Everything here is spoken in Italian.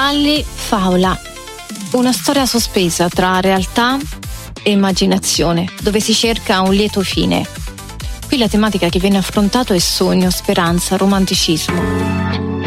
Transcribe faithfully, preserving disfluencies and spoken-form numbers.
Galli, Favola, una storia sospesa tra realtà e immaginazione, dove si cerca un lieto fine. Qui la tematica che viene affrontato è sogno, speranza, romanticismo.